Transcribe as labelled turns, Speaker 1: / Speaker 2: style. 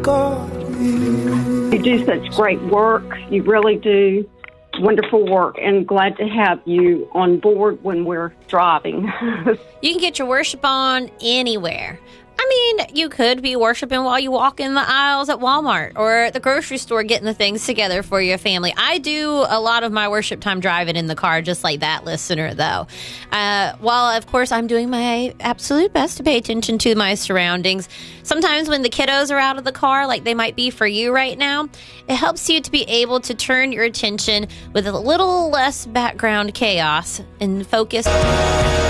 Speaker 1: You do such great work. You really do wonderful work, and glad to have you on board when we're driving.
Speaker 2: You can get your worship on anywhere. I mean, you could be worshiping while you walk in the aisles at Walmart or at the grocery store getting the things together for your family. I do a lot of my worship time driving in the car, just like that listener, though. While, of course, I'm doing my absolute best to pay attention to my surroundings, sometimes when the kiddos are out of the car, like they might be for you right now, it helps you to be able to turn your attention with a little less background chaos and focus